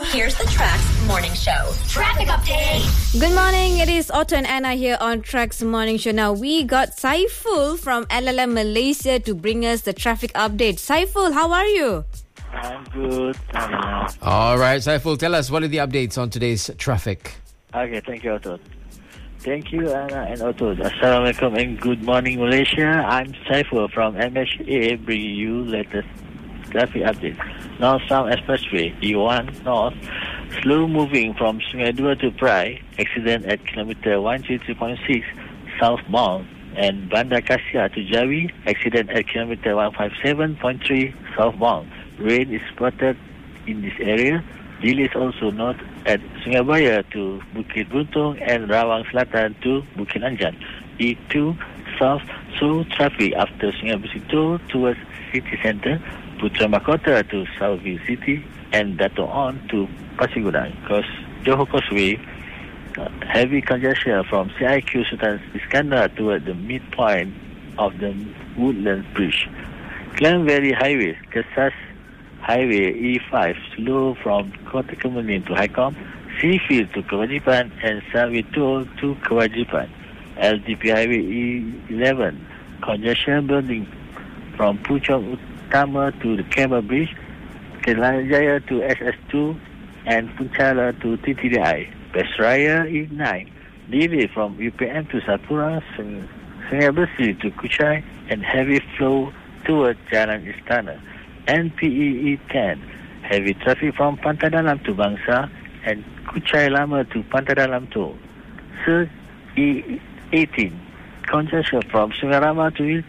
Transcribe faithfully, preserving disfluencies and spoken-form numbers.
Here's the Trax Morning Show. Traffic update. Good morning. It is Otto and Anna here on Trax Morning Show. Now, we got Saiful from L L M Malaysia to bring us the traffic update. Saiful, how are you? I'm good. Anna. All right, Saiful, tell us, what are the updates on today's traffic? Okay, thank you, Otto. Thank you, Anna and Otto. Assalamualaikum and good morning, Malaysia. I'm Saiful from M H A, bringing you latest traffic update. North South Expressway, E one North, slow moving from Sungai Dua to Prai, accident at kilometer one two two point six southbound, and Bandar Kasia to Jawi, accident at kilometer one five seven point three southbound. Rain is spotted in this area. Delays also noted at Sungai Buaya to Bukit Buntung and Rawang Selatan to Bukit Anjan. E two South, slow traffic after Sungai Besi towards city centre. Putra Mahkota to Southview City, and Dato' On to Pasir Gudang. Because Johor Causeway, uh, heavy congestion from C I Q Sultan Iskandar toward the midpoint of the Woodlands Bridge. Glenvalley Highway, Kesas Highway E five, slow from Kota Kemuning to Highcom, Seafield to Kewajipan, and Sawi Toll to Kewajipan. L D P Highway E eleven, congestion building from Puchong Utama to the Campbell Bridge, Kelana Jaya to S S two, and Punchala to T T D I. Besraya E nine, delay from U P M to Sapura, Sungai Besi to Kuchai, and heavy flow towards Jalan Istana. N P E E ten, heavy traffic from Pantai Dalam to Bangsa, and Kuchai Lama to Pantai Dalam Toll. Sir E eighteen, congestion from Sungai Rama to